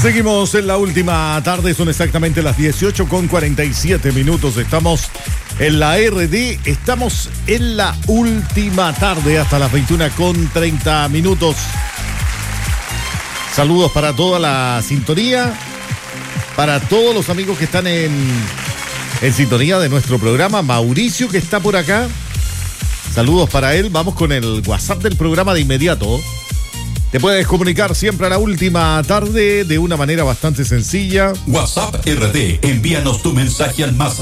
Seguimos en la última tarde, son exactamente las 18:47. Estamos en la RD, estamos en la última tarde hasta las 21:30. Saludos para toda la sintonía, para todos los amigos que están en sintonía de nuestro programa. Mauricio, que está por acá, saludos para él. Vamos con el WhatsApp del programa de inmediato. Te puedes comunicar siempre a la última tarde de una manera bastante sencilla. WhatsApp RD, envíanos tu mensaje al más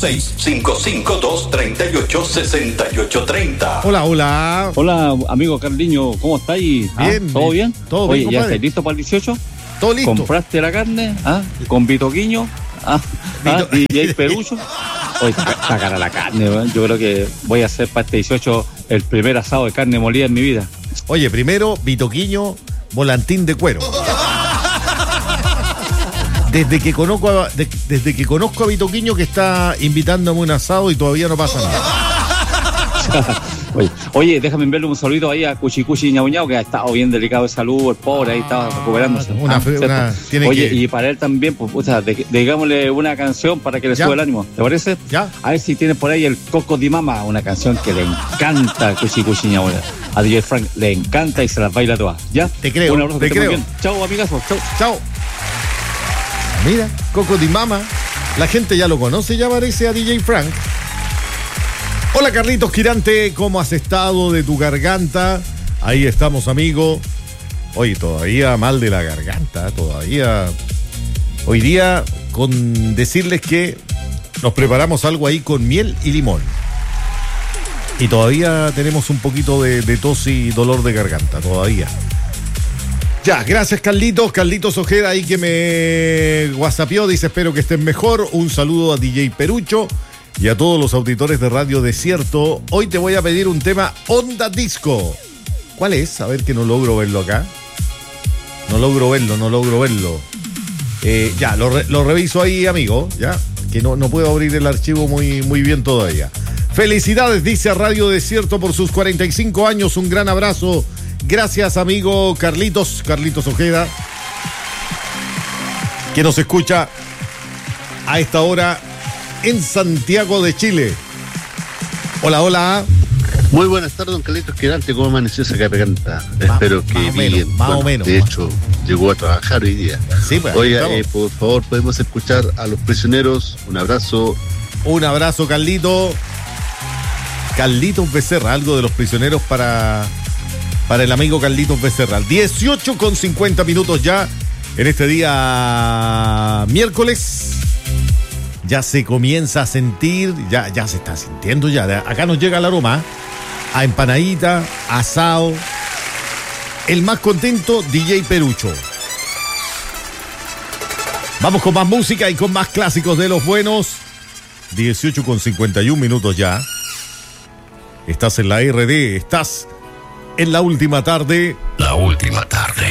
56552386830. Hola. Hola, amigo Carliño, ¿cómo estáis? Bien. ¿Todo bien? Todo Oye, bien, ¿ya compadre. estáis listos para el 18? Todo listo. ¿Compraste la carne? ¿Con vitoquiño? ¿DJ Perucho? Oye, está cara la carne, ¿verdad? Yo creo que voy a hacer para este 18 el primer asado de carne molida en mi vida. Oye, primero, Vitoquiño, volantín de cuero. Desde que conozco a Vitoquiño, que está invitándome a un asado y todavía no pasa nada. Oye, déjame enviarle un saludito ahí a Cuchicuchi Ñau Ñau, que ha estado bien delicado de salud, el pobre ahí estaba recuperándose. Y para él también, pues, digámosle una canción para que le suba el ánimo, ¿te parece? Ya. A ver si tienes por ahí el Coco di Mama, una canción que le encanta a Cuchicuchi Ñau Ñau. A DJ Frank le encanta y se las baila todas. ¿Ya? Te creo, un abrazo, te creo. bien. Chao, amigazo. Chao. Mira, Coco di Mama. La gente ya lo conoce, ya parece a DJ Frank. Hola, Carlitos Quirante, ¿cómo has estado de tu garganta? Ahí estamos, amigo. Oye, todavía mal de la garganta, todavía. Hoy día, con decirles que nos preparamos algo ahí con miel y limón. Y todavía tenemos un poquito de tos y dolor de garganta, todavía. Ya, gracias, Carlitos. Carlitos Ojeda ahí que me whatsappió, dice, espero que estén mejor. Un saludo a DJ Perucho y a todos los auditores de Radio Desierto. Hoy te voy a pedir un tema Onda Disco. ¿Cuál es? A ver, que no logro verlo acá. No logro verlo. Ya, lo reviso ahí, amigo. Ya, que no puedo abrir el archivo muy bien todavía. Felicidades, dice a Radio Desierto, por sus 45 años. Un gran abrazo. Gracias, amigo Carlitos Ojeda, que nos escucha a esta hora en Santiago de Chile. Hola. Muy buenas tardes, don Carlitos Quirante. ¿Cómo amaneció esa garganta? Espero que bien. Más o menos. De hecho, llegó a trabajar hoy día. Sí, pues. Oiga, por favor, podemos escuchar a Los Prisioneros. Un abrazo. Un abrazo, Carlitos Becerra. Algo de Los Prisioneros para el amigo Carlitos Becerra. 18:50 ya en este día miércoles. Ya se comienza a sentir, ya se está sintiendo ya. Acá nos llega el aroma a empanadita, asado. El más contento, DJ Perucho. Vamos con más música y con más clásicos de los buenos. 18:51 ya. Estás en la RD, estás en la última tarde. La última tarde.